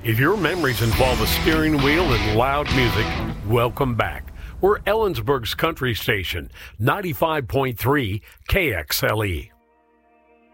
If your memories involve a steering wheel and loud music, welcome back. We're Ellensburg's country station, 95.3 KXLE.